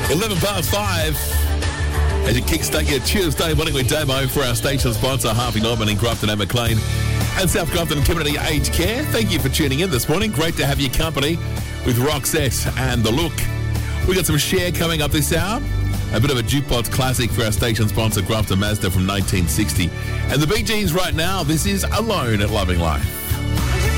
11 past 5. As you kickstart your Tuesday morning with Damo for our station sponsor, Harvey Norman in Grafton and McLean and South Grafton Community Aged Care. Thank you for tuning in this morning. Great to have your company with Roxette and The Look. We got some Cher coming up this hour. A bit of a jukebox classic for our station sponsor, Grafton Mazda from 1960. And the Bee Gees right now, this is Alone at Loving Life.